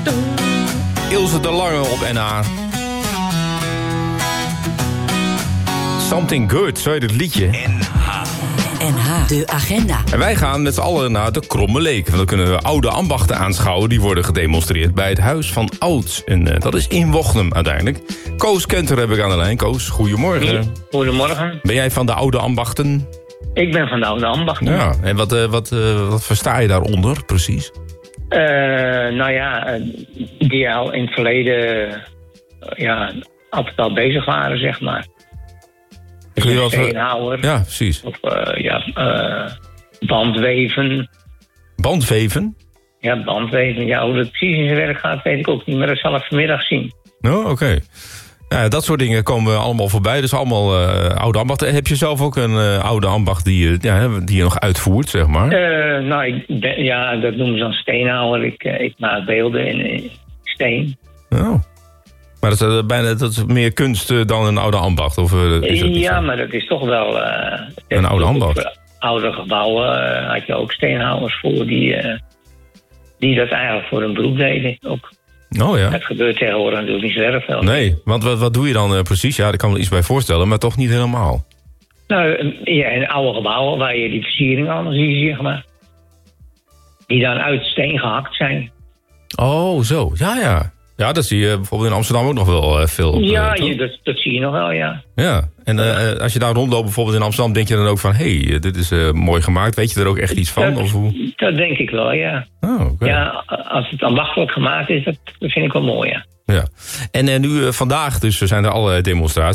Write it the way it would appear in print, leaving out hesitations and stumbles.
Ilse de Lange op NH. Something Good, zo heet het liedje. NH, de agenda. En wij gaan met z'n allen naar de Kromme Leek. Want dan kunnen we oude ambachten aanschouwen. Die worden gedemonstreerd bij het Huis van Ouds. En dat is in Wognum uiteindelijk. Koos Kenter heb ik aan de lijn. Koos, goedemorgen. Goedemorgen. Ben jij van de oude ambachten? Ik ben van de oude ambachten. Ja, en wat versta je daaronder precies? Die al in het verleden altijd al bezig waren, zeg maar. Kun je wat steenhouwer. Ja, precies. Of bandweven. Bandweven? Ja, bandweven. Ja, hoe dat precies in zijn werk gaat, weet ik ook niet. Maar dat zal ik vanmiddag zien. Oh, oké. Ja, dat soort dingen komen allemaal voorbij. Dus allemaal oude ambachten. Heb je zelf ook een oude ambacht die je nog uitvoert, zeg maar? Dat noemen ze dan steenhouwer. Ik maak beelden in steen. Oh. Maar dat is meer kunst dan een oude ambacht? Of, is dat niet zo? Maar dat is toch wel... een oude ambacht? Oude gebouwen had je ook steenhouwers voor die dat eigenlijk voor een beroep deden ook. Oh ja. Het gebeurt tegenwoordig natuurlijk niet zo erg veel. Nee, want wat doe je dan precies? Ja, daar kan me iets bij voorstellen, maar toch niet helemaal. Nou, in oude gebouwen waar je die versiering aan ziet, zeg maar. Die dan uit steen gehakt zijn. Oh, zo. Ja. Ja, dat zie je bijvoorbeeld in Amsterdam ook nog wel veel. Dat zie je nog wel, ja. Ja, en als je daar rondloopt bijvoorbeeld in Amsterdam, denk je dan ook van... hé, dit is mooi gemaakt. Weet je er ook echt iets van? Of hoe? Dat denk ik wel, ja. Oh, okay. Ja, als het ambachtelijk gemaakt is, dat vind ik wel mooi, ja. Ja. En nu vandaag dus zijn er alle demonstraties.